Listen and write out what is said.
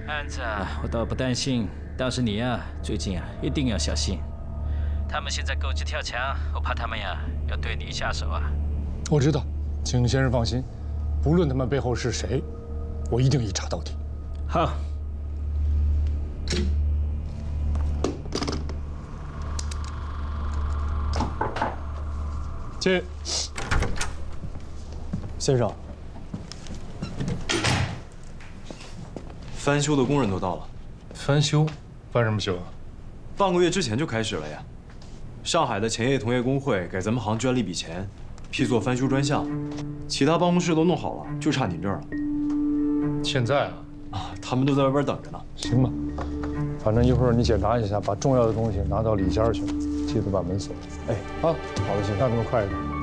案子啊，我倒不担心，倒是你呀，最近啊一定要小心。他们现在狗急跳墙，我怕他们呀要对你下手啊。 我知道，请先生放心，不论他们背后是谁，我一定一查到底。 好。 进。 先生，翻修的工人都到了。 翻修？翻什么修啊？ 半个月之前就开始了呀。上海的前业同业工会给咱们行捐了一笔钱，批做翻修专项，其他办公室都弄好了，就差您这儿了。 现在他们都在外边等着呢。 行吧，反正一会儿你检查一下，把重要的东西拿到里间去，记得把门锁。哎，好，好的，行，那这么快一点。